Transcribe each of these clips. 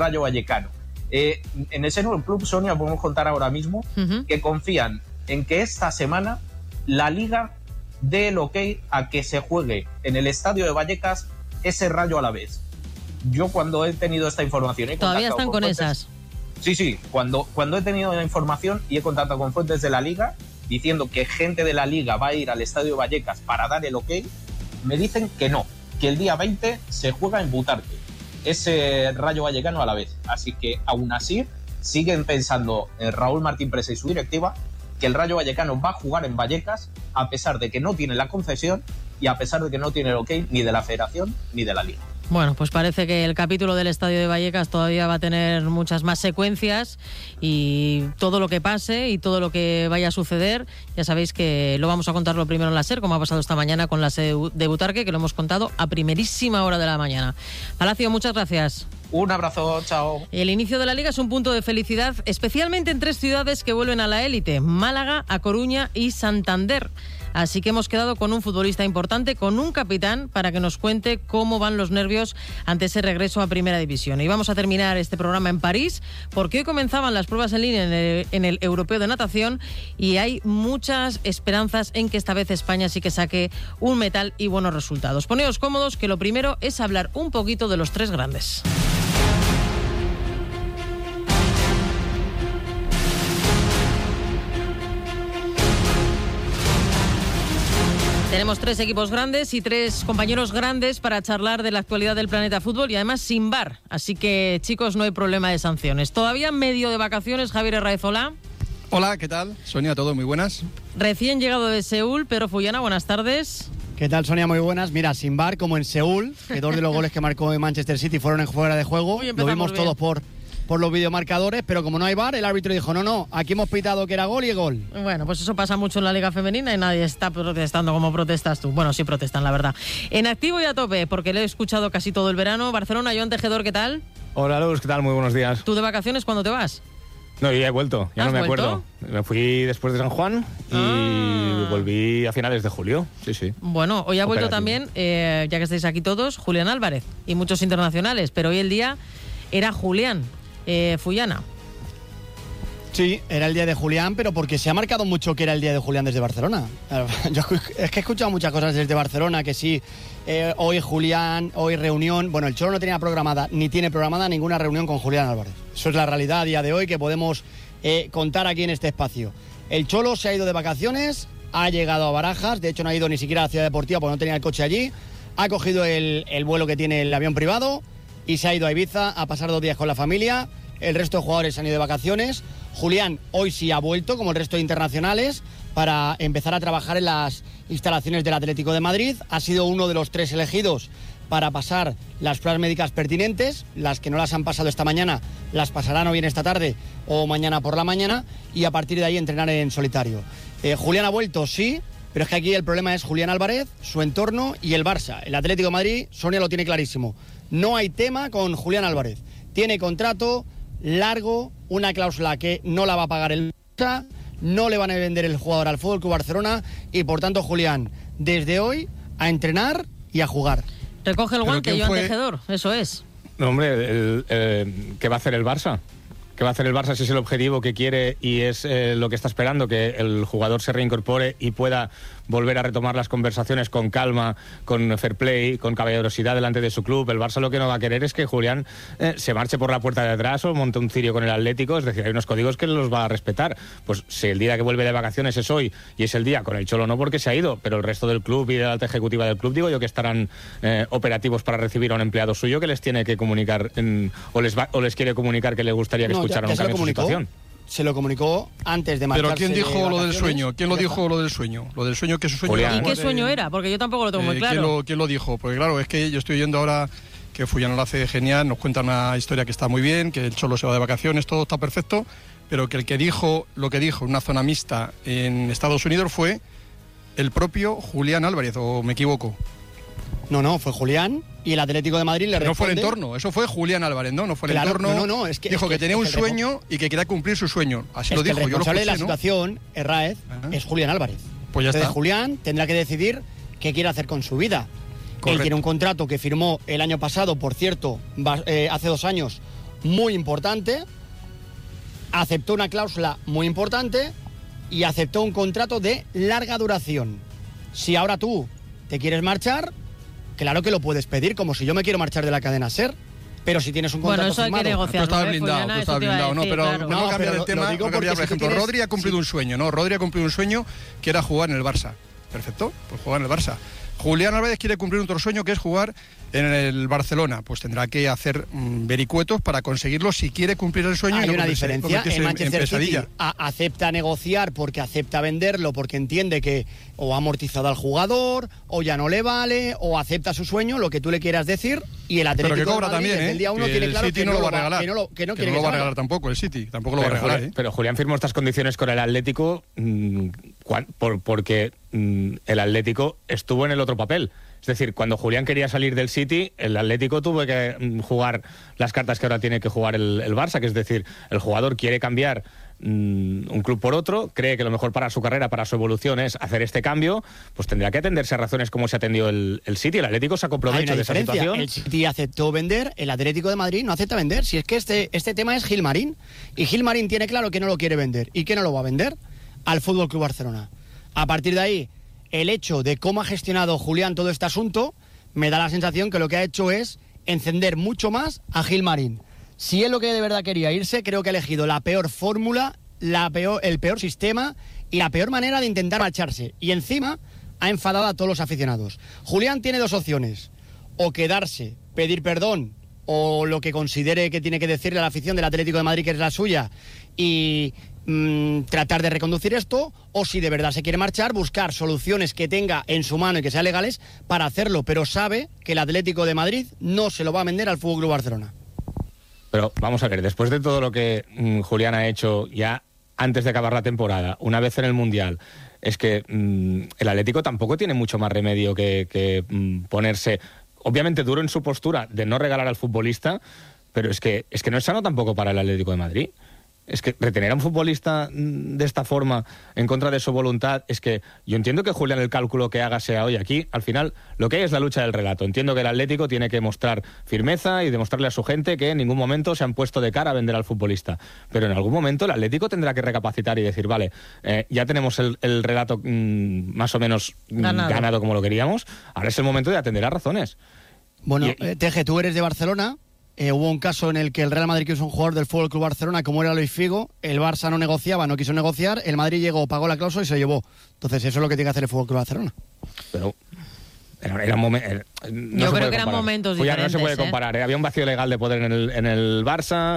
Rayo Vallecano. En el seno del club, Sonia, podemos contar ahora mismo que confían en que esta semana la Liga dé el ok a que se juegue en el estadio de Vallecas ese Rayo Alavés. Yo cuando he tenido esta información... Todavía están con fuentes, esas. Sí, cuando he tenido la información y he contactado con fuentes de la Liga diciendo que gente de la Liga va a ir al estadio Vallecas para dar el ok, me dicen que no, que el día 20 se juega en Butarque, ese Rayo Vallecano a la vez. Así que aún así siguen pensando Raúl Martín Presa y su directiva que el Rayo Vallecano va a jugar en Vallecas a pesar de que no tiene la concesión y a pesar de que no tiene el ok ni de la Federación ni de la Liga. Bueno, pues parece que el capítulo del Estadio de Vallecas todavía va a tener muchas más secuencias y todo lo que pase y todo lo que vaya a suceder, ya sabéis que lo vamos a contar lo primero en la SER, como ha pasado esta mañana con la sede de Butarque, que lo hemos contado a primerísima hora de la mañana. Palacio, muchas gracias. Un abrazo, chao. El inicio de la Liga es un punto de felicidad, especialmente en 3 ciudades que vuelven a la élite: Málaga, A Coruña y Santander. Así que hemos quedado con un futbolista importante, con un capitán, para que nos cuente cómo van los nervios ante ese regreso a Primera División. Y vamos a terminar este programa en París, porque hoy comenzaban las pruebas en línea en el Europeo de Natación y hay muchas esperanzas en que esta vez España sí que saque un metal y buenos resultados. Poneos cómodos, que lo primero es hablar un poquito de los 3 grandes. Tenemos 3 equipos grandes y 3 compañeros grandes para charlar de la actualidad del planeta fútbol y además sin VAR. Así que, chicos, no hay problema de sanciones. Todavía medio de vacaciones, Javier Herráez, hola. Hola, ¿qué tal? Sonia, todo muy buenas. Recién llegado de Seúl, Pedro Fullana, buenas tardes. ¿Qué tal, Sonia? Muy buenas. Mira, sin VAR, como en Seúl, que 2 de los goles que marcó en Manchester City fueron en fuera de juego. Lo vimos todos por los videomarcadores, pero como no hay VAR, el árbitro dijo, no, aquí hemos pitado que era gol y gol. Bueno, pues eso pasa mucho en la Liga Femenina y nadie está protestando como protestas tú. Bueno, sí protestan, la verdad. En activo y a tope, porque le he escuchado casi todo el verano. Barcelona, Joan Tejedor, ¿qué tal? Hola, Luz, ¿qué tal? Muy buenos días. ¿Tú de vacaciones cuándo te vas? No, ya he vuelto, ya no me acuerdo. Me fui después de San Juan y volví a finales de julio. Sí. Bueno, hoy ha vuelto también, ya que estáis aquí todos, Julián Álvarez y muchos internacionales, pero hoy el día era Julián. Fullana. Sí, era el día de Julián, pero porque se ha marcado mucho que era el día de Julián desde Barcelona. Es que he escuchado muchas cosas desde Barcelona, que sí, hoy Julián, hoy reunión. Bueno, el Cholo no tenía programada, ni tiene programada ninguna reunión con Julián Álvarez. Eso es la realidad a día de hoy que podemos contar aquí en este espacio. El Cholo se ha ido de vacaciones, ha llegado a Barajas, de hecho no ha ido ni siquiera a la Ciudad Deportiva porque no tenía el coche allí, ha cogido el vuelo que tiene el avión privado y se ha ido a Ibiza a pasar 2 días con la familia. El resto de jugadores han ido de vacaciones. Julián hoy sí ha vuelto, como el resto de internacionales, para empezar a trabajar en las instalaciones del Atlético de Madrid. Ha sido uno de los 3 elegidos para pasar las pruebas médicas pertinentes. Las que no las han pasado esta mañana las pasarán o bien esta tarde o mañana por la mañana, y a partir de ahí entrenar en solitario. Julián ha vuelto, sí, pero es que aquí el problema es Julián Álvarez, su entorno y el Barça. El Atlético de Madrid, Sonia lo tiene clarísimo. No hay tema con Julián Álvarez. Tiene contrato largo, una cláusula que no la va a pagar el Barça, no le van a vender el jugador al Fútbol Club Barcelona y por tanto Julián, desde hoy, a entrenar y a jugar. Recoge el guante, Joan Tejedor, eso es. No, hombre, ¿qué va a hacer el Barça? ¿Qué va a hacer el Barça si es el objetivo que quiere y es lo que está esperando, que el jugador se reincorpore y pueda volver a retomar las conversaciones con calma, con fair play, con caballerosidad delante de su club? El Barça lo que no va a querer es que Julián se marche por la puerta de atrás o monte un cirio con el Atlético. Es decir, hay unos códigos que los va a respetar. Pues si el día que vuelve de vacaciones es hoy y es el día, con el Cholo no porque se ha ido, pero el resto del club y de la alta ejecutiva del club, digo yo que estarán operativos para recibir a un empleado suyo que les tiene que comunicar o les quiere comunicar que le gustaría que escucharan un cambio en su situación. Se lo comunicó antes de marcharse. ¿Pero quién dijo lo del sueño? ¿Quién lo dijo lo del sueño? Lo del sueño, que su sueño era... ¿Y qué sueño era? Porque yo tampoco lo tengo muy claro. ¿Quién lo dijo? Porque claro, es que yo estoy oyendo ahora que Fullana lo hace genial, nos cuenta una historia que está muy bien, que el Cholo se va de vacaciones, todo está perfecto, pero que el que dijo lo que dijo en una zona mixta en Estados Unidos fue el propio Julián Álvarez, ¿o me equivoco? No, fue Julián y el Atlético de Madrid le responde... No fue el entorno, eso fue Julián Álvarez, ¿no? No fue el entorno. No, dijo que tenía un sueño y que quería cumplir su sueño. Así lo dijo, yo lo escuché, el responsable de la situación, Herráez, es Julián Álvarez. Pues ya está. Entonces Julián tendrá que decidir qué quiere hacer con su vida. Correcto. Él tiene un contrato que firmó el año pasado, por cierto, hace 2 años, muy importante, aceptó una cláusula muy importante y aceptó un contrato de larga duración. Si ahora tú te quieres marchar, claro que lo puedes pedir, como si yo me quiero marchar de la cadena SER. Pero si tienes un contrato eso hay firmado... que negociarlo. Tú estás blindado, ¿no? Pero claro. no cambiar el tema, no cambiar, por ejemplo, Rodri ha cumplido un sueño, ¿no? Rodri ha cumplido un sueño que era jugar en el Barça. Perfecto, pues jugar en el Barça. Julián Álvarez quiere cumplir otro sueño que es jugar en el Barcelona. Pues tendrá que hacer vericuetos para conseguirlo si quiere cumplir el sueño. Hay y no una diferencia. El Manchester City acepta negociar porque acepta venderlo, porque entiende que o ha amortizado al jugador, o ya no le vale, o acepta su sueño, lo que tú le quieras decir. Y el Atlético pero que cobra de Madrid, también, desde el día 1 tiene claro el City que no lo va a regalar. Que no lo quiere lo va a regalar tampoco el City. Tampoco lo va a regalar. Pero Julián firmó estas condiciones con el Atlético porque el Atlético estuvo en el otro papel. Es decir, cuando Julián quería salir del City, el Atlético tuvo que jugar las cartas que ahora tiene que jugar el Barça, que es decir, el jugador quiere cambiar un club por otro, cree que lo mejor para su carrera, para su evolución es hacer este cambio, pues tendrá que atenderse a razones como se atendió el City. El Atlético sacó provecho de esa situación. El City aceptó vender, el Atlético de Madrid no acepta vender. Si es que este tema es Gilmarín, y Gilmarín tiene claro que no lo quiere vender y que no lo va a vender al FC Barcelona. A partir de ahí, el hecho de cómo ha gestionado Julián todo este asunto me da la sensación que lo que ha hecho es encender mucho más a Gilmarín. Si es lo que de verdad quería irse, creo que ha elegido la peor fórmula, el peor sistema y la peor manera de intentar marcharse. Y encima ha enfadado a todos los aficionados. Julián tiene dos opciones: o quedarse, pedir perdón, o lo que considere que tiene que decirle a la afición del Atlético de Madrid que es la suya, y tratar de reconducir esto, o si de verdad se quiere marchar, buscar soluciones que tenga en su mano y que sean legales para hacerlo, pero sabe que el Atlético de Madrid no se lo va a vender al FC Barcelona. Pero vamos a ver, después de todo lo que Julián ha hecho ya antes de acabar la temporada, una vez en el Mundial, es que el Atlético tampoco tiene mucho más remedio que ponerse, obviamente, duro en su postura de no regalar al futbolista, pero es que no es sano tampoco para el Atlético de Madrid. Es que retener a un futbolista de esta forma en contra de su voluntad, es que yo entiendo que Julián el cálculo que haga sea hoy aquí, al final lo que hay es la lucha del relato. Entiendo que el Atlético tiene que mostrar firmeza y demostrarle a su gente que en ningún momento se han puesto de cara a vender al futbolista, pero en algún momento el Atlético tendrá que recapacitar y decir, vale, ya tenemos el relato más o menos ganado como lo queríamos, ahora es el momento de atender a razones. Bueno, Teje, tú eres de Barcelona. Hubo un caso en el que el Real Madrid quiso un jugador del FC Barcelona como era Luis Figo, el Barça no negociaba, no quiso negociar, el Madrid llegó, pagó la cláusula y se llevó. Entonces eso es lo que tiene que hacer el FC Barcelona. Pero era un momento. Yo creo que eran momentos diferentes. No se puede comparar. Había un vacío legal de poder en el Barça.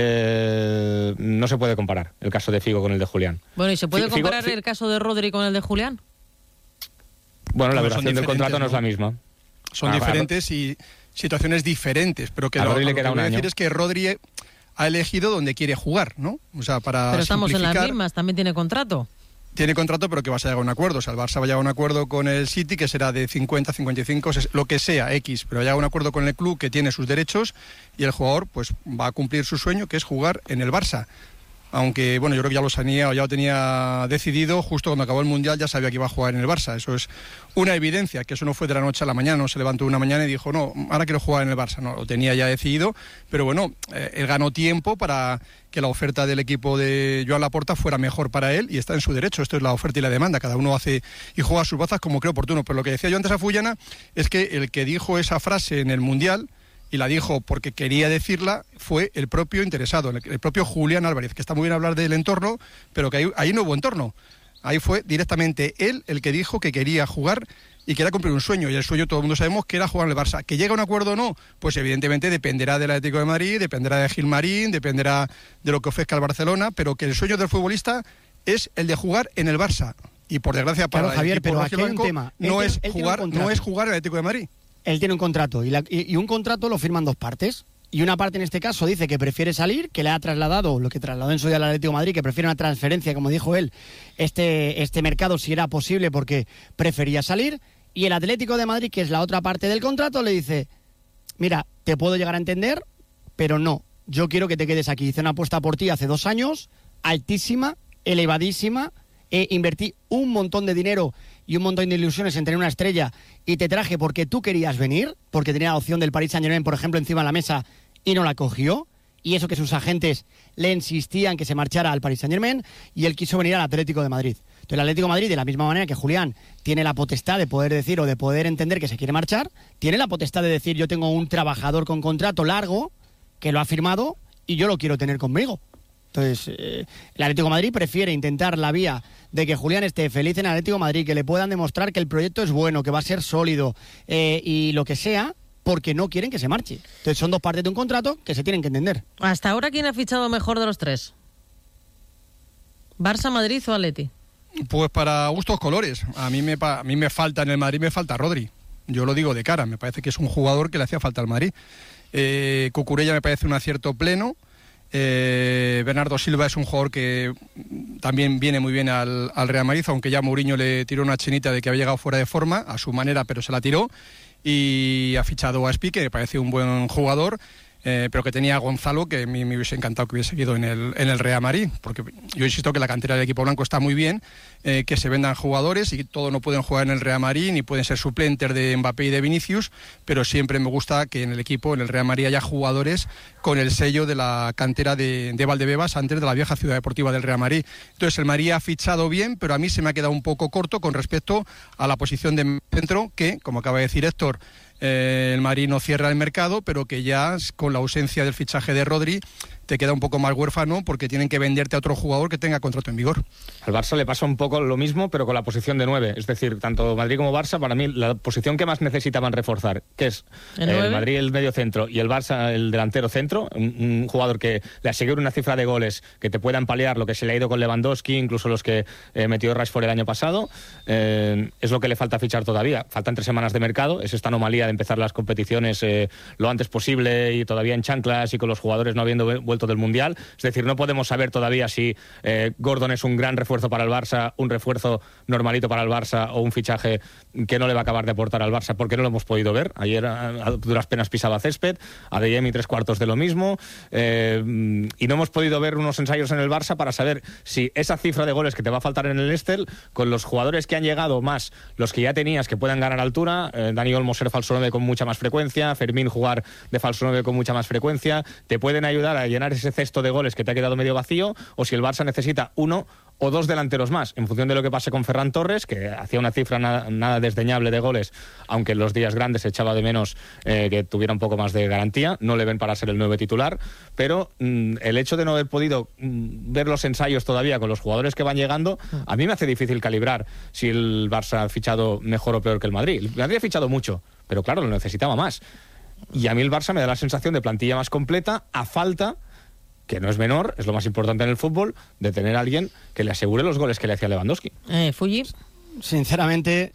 No se puede comparar el caso de Figo con el de Julián. Bueno, ¿y se puede comparar el caso de Rodri con el de Julián? Bueno, la duración del contrato no es la misma. Son diferentes y situaciones diferentes, pero que a lo Rodri le que queda un voy a año. decir es que Rodri ha elegido donde quiere jugar, ¿no? O sea, para pero estamos en las simplificar, mismas, también tiene contrato. Tiene contrato, pero que vas a llegar a un acuerdo. O sea, el Barça va a llegar a un acuerdo con el City, que será de 50, 55, lo que sea, X, pero va a llegar a un acuerdo con el club que tiene sus derechos y el jugador pues va a cumplir su sueño, que es jugar en el Barça. Aunque, bueno, yo creo que ya lo tenía decidido, justo cuando acabó el Mundial ya sabía que iba a jugar en el Barça. Eso es una evidencia, que eso no fue de la noche a la mañana, no se levantó una mañana y dijo, no, ahora quiero jugar en el Barça. No, lo tenía ya decidido, pero bueno, él ganó tiempo para que la oferta del equipo de Joan Laporta fuera mejor para él y está en su derecho. Esto es la oferta y la demanda, cada uno hace y juega sus bazas como cree oportuno. Pero lo que decía yo antes a Fullana es que el que dijo esa frase en el Mundial, y la dijo porque quería decirla, fue el propio interesado, el propio Julián Álvarez, que está muy bien hablar del entorno, pero que ahí no hubo entorno. Ahí fue directamente él el que dijo que quería jugar y quería cumplir un sueño, y el sueño todo el mundo sabemos que era jugar en el Barça. ¿Que llega a un acuerdo o no? Pues evidentemente dependerá del Atlético de Madrid, dependerá de Gilmarín, dependerá de lo que ofrezca el Barcelona, pero que el sueño del futbolista es el de jugar en el Barça. Y por desgracia para Javier, el equipo pero aquí hay un tema. no es jugar en el Atlético de Madrid. Él tiene un contrato y un contrato lo firman dos partes. Y una parte en este caso dice que prefiere salir, que le ha trasladado lo que trasladó en su día al Atlético de Madrid, que prefiere una transferencia, como dijo él, este mercado si era posible porque prefería salir. Y el Atlético de Madrid, que es la otra parte del contrato, le dice, mira, te puedo llegar a entender, pero no, yo quiero que te quedes aquí. Hice una apuesta por ti hace 2 años, altísima, elevadísima, invertí un montón de dinero y un montón de ilusiones en tener una estrella y te traje porque tú querías venir, porque tenía la opción del Paris Saint-Germain, por ejemplo, encima de la mesa y no la cogió, y eso que sus agentes le insistían que se marchara al Paris Saint-Germain, y él quiso venir al Atlético de Madrid. Entonces el Atlético de Madrid, de la misma manera que Julián tiene la potestad de poder decir o de poder entender que se quiere marchar, tiene la potestad de decir: yo tengo un trabajador con contrato largo que lo ha firmado y yo lo quiero tener conmigo. Entonces, el Atlético de Madrid prefiere intentar la vía de que Julián esté feliz en el Atlético de Madrid, que le puedan demostrar que el proyecto es bueno, que va a ser sólido y lo que sea, porque no quieren que se marche. Entonces, son dos partes de un contrato que se tienen que entender. Hasta ahora, ¿quién ha fichado mejor de los tres? ¿Barça, Madrid o Atleti? Pues para gustos colores. A mí me falta en el Madrid, me falta Rodri. Yo lo digo de cara, me parece que es un jugador que le hacía falta al Madrid. Cucurella me parece un acierto pleno. Bernardo Silva es un jugador que también viene muy bien al Real Madrid, aunque ya Mourinho le tiró una chinita de que había llegado fuera de forma, a su manera, pero se la tiró. Y ha fichado a Aspi, que me parece un buen jugador, pero que tenía a Gonzalo, que a mí me hubiese encantado que hubiese seguido en el Real Madrid, porque yo insisto que la cantera del equipo blanco está muy bien, que se vendan jugadores, y todos no pueden jugar en el Real Madrid, ni pueden ser suplentes de Mbappé y de Vinicius, pero siempre me gusta que en el equipo, en el Real Madrid, haya jugadores con el sello de la cantera de Valdebebas, antes de la vieja ciudad deportiva del Real Madrid. Entonces el Madrid ha fichado bien, pero a mí se me ha quedado un poco corto con respecto a la posición de centro, que, como acaba de decir Héctor, el Madrid no cierra el mercado, pero que ya con la ausencia del fichaje de Rodri te queda un poco más huérfano, porque tienen que venderte a otro jugador que tenga contrato en vigor. Al Barça le pasa un poco lo mismo, pero con la posición de 9. Es decir, tanto Madrid como Barça, para mí, la posición que más necesitaban reforzar, que es el Madrid el medio centro y el Barça el delantero centro, un jugador que le asegure una cifra de goles que te puedan paliar lo que se le ha ido con Lewandowski, incluso los que metió Rashford el año pasado, es lo que le falta fichar todavía. Faltan 3 semanas de mercado, es esta anomalía de empezar las competiciones lo antes posible y todavía en chanclas y con los jugadores no habiendo vuelto del Mundial. Es decir, no podemos saber todavía si Gordon es un gran refuerzo para el Barça, un refuerzo normalito para el Barça o un fichaje que no le va a acabar de aportar al Barça, porque no lo hemos podido ver. Ayer a duras penas pisaba césped, Adeyemi 3/4 de lo mismo, y no hemos podido ver unos ensayos en el Barça para saber si esa cifra de goles que te va a faltar en el Estel, con los jugadores que han llegado más los que ya tenías que puedan ganar altura, Dani Olmo ser falso 9 con mucha más frecuencia, Fermín jugar de falso 9 con mucha más frecuencia, te pueden ayudar a llenar ese cesto de goles que te ha quedado medio vacío, o si el Barça necesita 1 o 2 delanteros más, en función de lo que pase con Ferran Torres, que hacía una cifra nada desdeñable de goles, aunque en los días grandes se echaba de menos que tuviera un poco más de garantía. No le ven para ser el 9 titular, pero el hecho de no haber podido ver los ensayos todavía con los jugadores que van llegando, a mí me hace difícil calibrar si el Barça ha fichado mejor o peor que el Madrid. El Madrid ha fichado mucho, pero claro, lo necesitaba más. Y a mí el Barça me da la sensación de plantilla más completa, a falta, que no es menor, es lo más importante en el fútbol, de tener a alguien que le asegure los goles que le hacía Lewandowski. Fulli. Sinceramente,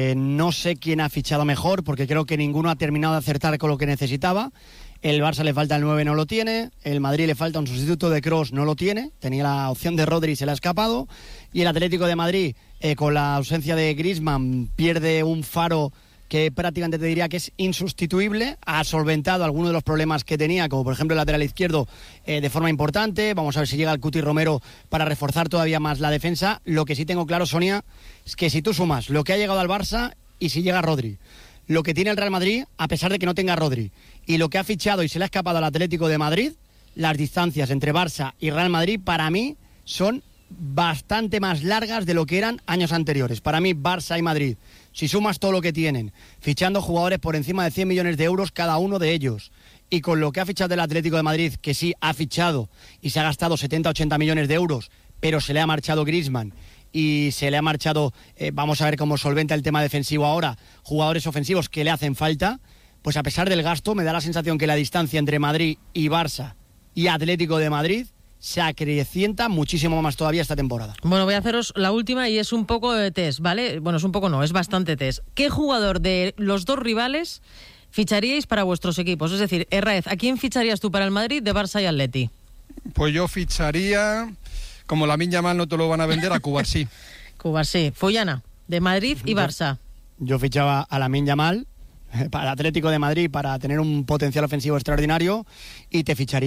no sé quién ha fichado mejor, porque creo que ninguno ha terminado de acertar con lo que necesitaba. El Barça le falta el 9, no lo tiene. El Madrid le falta un sustituto de Kroos, no lo tiene. Tenía la opción de Rodri y se le ha escapado. Y el Atlético de Madrid, con la ausencia de Griezmann, pierde un faro que prácticamente te diría que es insustituible. Ha solventado algunos de los problemas que tenía, como por ejemplo el lateral izquierdo, de forma importante. Vamos a ver si llega el Cuti Romero para reforzar todavía más la defensa. Lo que sí tengo claro, Sonia, es que si tú sumas lo que ha llegado al Barça y si llega Rodri, lo que tiene el Real Madrid, a pesar de que no tenga Rodri, y lo que ha fichado y se le ha escapado al Atlético de Madrid, las distancias entre Barça y Real Madrid para mí son bastante más largas de lo que eran años anteriores. Para mí, Barça y Madrid, si sumas todo lo que tienen, fichando jugadores por encima de 100 millones de euros cada uno de ellos, y con lo que ha fichado el Atlético de Madrid, que sí ha fichado y se ha gastado 70-80 millones de euros, pero se le ha marchado Griezmann y se le ha marchado, vamos a ver cómo solventa el tema defensivo ahora, jugadores ofensivos que le hacen falta, pues a pesar del gasto me da la sensación que la distancia entre Madrid y Barça y Atlético de Madrid se acrecienta muchísimo más todavía esta temporada. Bueno, voy a haceros la última y es un poco de test, ¿vale? Bueno, es un poco no, es bastante test. ¿Qué jugador de los dos rivales ficharíais para vuestros equipos? Es decir, Herrera, ¿a quién ficharías tú para el Madrid de Barça y Atleti? Pues yo ficharía, como Lamine Yamal no te lo van a vender, a Cubarsí. Cubarsí. Follana, de Madrid y Barça. Yo fichaba a Lamine Yamal para el Atlético de Madrid para tener un potencial ofensivo extraordinario, y te ficharía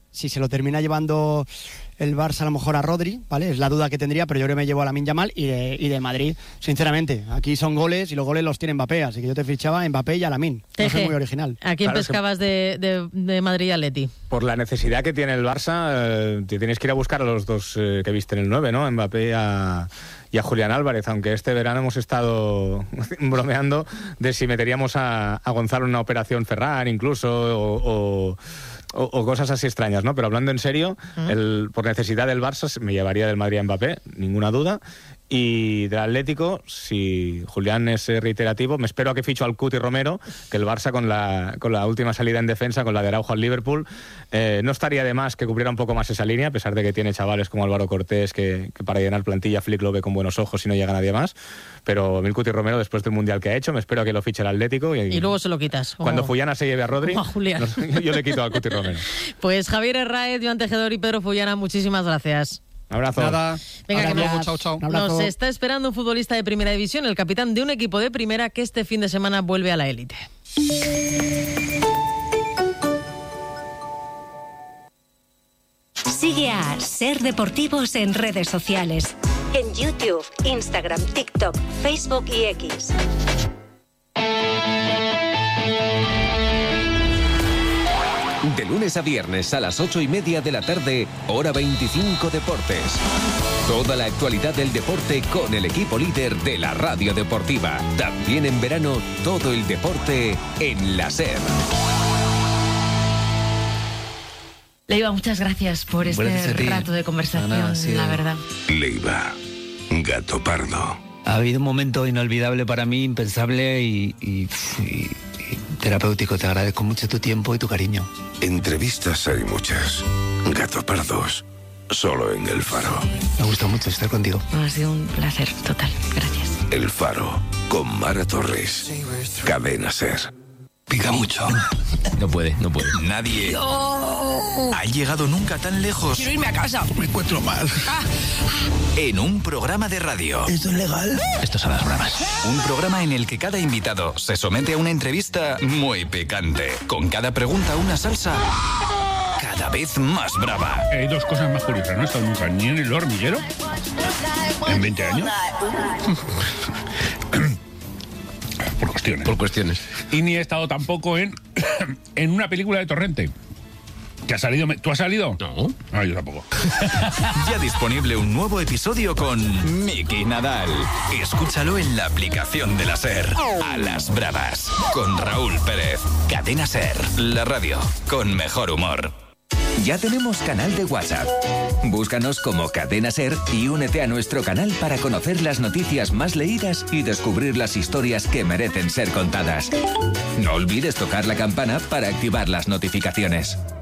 si se lo termina llevando el Barça a lo mejor a Rodri, ¿vale? Es la duda que tendría, pero yo creo que me llevo a Lamine Yamal y de Madrid, sinceramente. Aquí son goles y los goles los tiene Mbappé, así que yo te fichaba a Mbappé y a Lamine. No soy muy original. ¿A quién pescabas de Madrid y Atleti? Por la necesidad que tiene el Barça, te tienes que ir a buscar a los dos que viste en el 9, ¿no? Mbappé y a Julián Álvarez, aunque este verano hemos estado bromeando de si meteríamos a Gonzalo en una operación Ferran incluso, o cosas así extrañas, ¿no? Pero hablando en serio, por necesidad del Barça me llevaría del Madrid a Mbappé, ninguna duda. Y del Atlético, si Julián es reiterativo, me espero a que ficho al Cuti Romero, que el Barça con la última salida en defensa, con la de Araujo al Liverpool, no estaría de más que cubriera un poco más esa línea, a pesar de que tiene chavales como Álvaro Cortés, que para llenar plantilla Flick lo ve con buenos ojos y no llega nadie más. Pero el Cuti Romero, después del Mundial que ha hecho, me espero a que lo fiche el Atlético. Y luego se lo quitas. Cuando Fullana se lleve a Rodri, yo le quito al Cuti Romero. Pues Javier Herráez, Joan Tejedor y Pedro Fullana, muchísimas gracias. Un abrazo. Nada. Venga, Chao, chao. Nos está esperando un futbolista de primera división, el capitán de un equipo de primera que este fin de semana vuelve a la élite. Sigue a Ser Deportivos en redes sociales. En YouTube, Instagram, TikTok, Facebook y X. De lunes a viernes a las 8:30 de la tarde, Hora 25 Deportes. Toda la actualidad del deporte con el equipo líder de la radio deportiva. También en verano, todo el deporte en la SER. Leiva, muchas gracias por este rato de conversación, la verdad. Leiva, gato pardo. Ha habido un momento inolvidable para mí, impensable y terapéutico. Te agradezco mucho tu tiempo y tu cariño. Entrevistas hay muchas. Gato pardos, solo en El Faro. Me gusta mucho estar contigo. Ha sido un placer total. Gracias. El Faro, con Mara Torres. Cadena SER. Pica mucho. No puede. Nadie ha llegado nunca tan lejos. Quiero irme a casa. Me encuentro mal. En un programa de radio. ¿Esto es legal? Esto son las bromas. Un programa en el que cada invitado se somete a una entrevista muy picante. Con cada pregunta una salsa cada vez más brava. Hay dos cosas más curiosas. No he estado nunca ni en El Hormiguero en 20 años. Por cuestiones. Y ni he estado tampoco en una película de Torrente. ¿Que ha salido? ¿Tú has salido? No. No, yo tampoco. Ya disponible un nuevo episodio con Miki Nadal. Escúchalo en la aplicación de la SER. A las bravas. Con Raúl Pérez. Cadena SER. La radio con mejor humor. Ya tenemos canal de WhatsApp. Búscanos como Cadena SER y únete a nuestro canal para conocer las noticias más leídas y descubrir las historias que merecen ser contadas. No olvides tocar la campana para activar las notificaciones.